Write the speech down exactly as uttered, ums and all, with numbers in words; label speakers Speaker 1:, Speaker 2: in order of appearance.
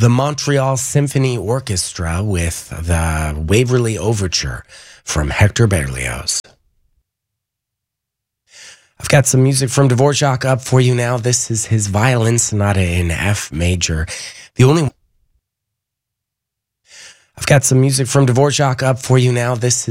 Speaker 1: the Montreal Symphony Orchestra with the Waverly Overture from Hector Berlioz. I've got some music from Dvorak up for you now. This is his violin sonata in F major. The only I've got some music from Dvorak up for you now. This is